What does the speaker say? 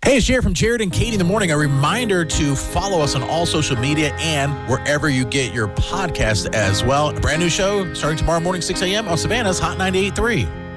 Hey, it's Jared from Jared and Katie in the Morning. A reminder to follow us on all social media and wherever you get your podcast as well. A brand new show starting tomorrow morning, 6 a.m. on Savannah's Hot 98.3.